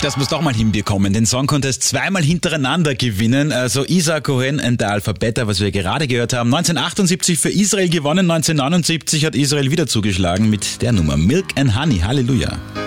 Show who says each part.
Speaker 1: das muss doch mal hinbekommen, den Song Contest zweimal hintereinander gewinnen. Also Isaac Cohen and the Alphabeta, was wir gerade gehört haben. 1978 für Israel gewonnen, 1979 hat Israel wieder zugeschlagen mit der Nummer Milk and Honey. Halleluja.